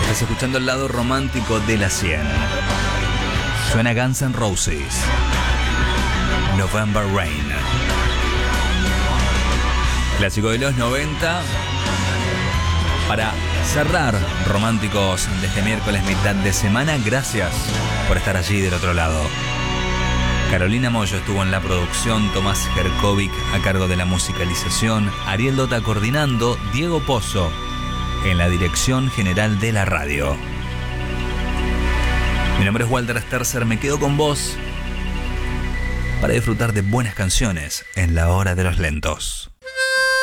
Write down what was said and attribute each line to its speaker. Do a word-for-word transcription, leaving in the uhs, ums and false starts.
Speaker 1: Estás escuchando el lado romántico de la cien. Suena Guns N' Roses, November Rain. Clásico de los noventa. Para cerrar románticos de este miércoles mitad de semana, gracias por estar allí del otro lado. Carolina Moyo estuvo en la producción, Tomás Jerkovic a cargo de la musicalización, Ariel Dota coordinando, Diego Pozo en la dirección general de la radio. Mi nombre es Walter Sterzer, me quedo con vos para disfrutar de buenas canciones en la hora de los lentos.